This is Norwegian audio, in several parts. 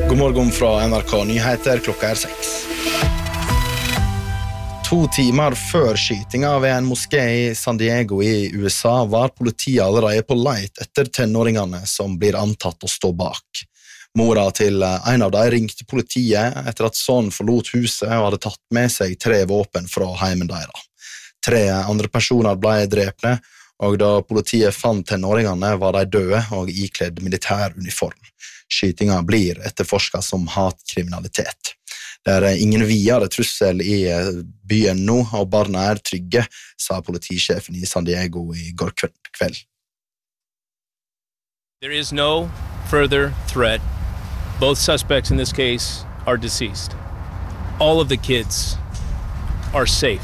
God morgen fra NRK Nyheter, klokka 6. 2 timer før skytingen ved en moské i San Diego i USA var politiet allerede på leit etter tenåringene som blir antatt å stå bak. Mora til en av dem ringte politiet etter at sønnen forlot huset og hadde tatt med seg 3 våpen fra heimen deres. 3 andre personer ble drepne, og da politiet fant tenåringene var de døde og ikledd militæruniform. Skytingen blir etterforsket som hatkriminalitet. Det ingen videre trussel i byen nå, og barna trygge, sa politisjefen i San Diego i går kveld. There is no further threat. Both suspects in this case are deceased. All of the kids are safe.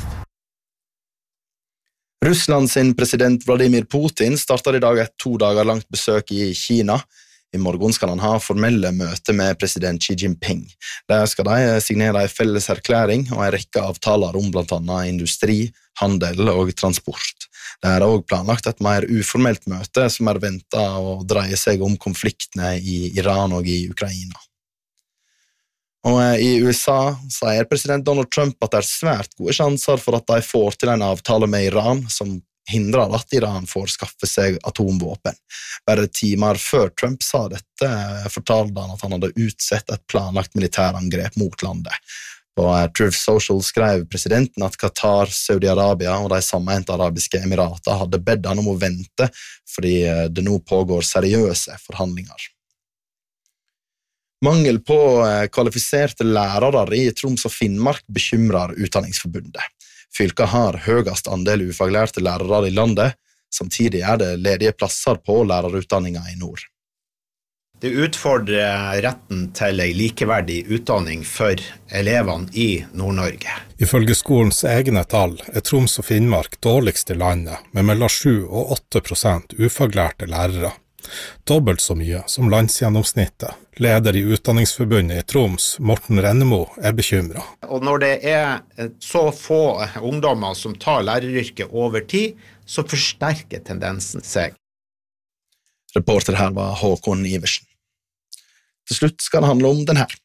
Russland sin president Vladimir Putin starter i dag et 2 dager langt besøk i Kina. I morgen skal han ha formelle møte med president Xi Jinping. Der skal de signere en felles erklæring og en rekke avtaler om blant annet industri, handel og transport. Det også planlagt et mer uformelt møte som ventet å dreie seg om konfliktene i Iran og i Ukraina. Og i USA sier president Donald Trump at det svært gode sjanser for at de får til en avtale med Iran som hindrer at Iran får skaffe seg atomvåpen. Bare timer før Trump sa dette, fortalte han at han hadde utsett et planlagt militærangrep mot landet. På Truth Social skrev presidenten at Qatar, Saudi-Arabia og de sammente arabiske emirater hadde bedt han om å vente, fordi det nå pågår seriøse forhandlinger. Mangel på kvalifiserte lærere i Troms og Finnmark bekymrer Utdanningsforbundet. Fylket har høyest andel ufaglærte lærere i landet, samtidig det ledige plasser på lærerutdanningen i nord. Det utfordrer retten til en likeverdig utdanning for elevene i Nord-Norge. Ifølge skolens egne tall Troms og Finnmark dårligst i landet, med mellom 7 og 8% ufaglærte lærere. Dobbelt så mye som landsgjennomsnittet. Leder i Utdanningsforbundet i Troms, Morten Rennemo, bekymret. Og når det så få ungdommer som tar læreryrket over tid, så forsterker tendensen seg. Reporter her var Håkon Iversen. Til slutt skal det handle om den her.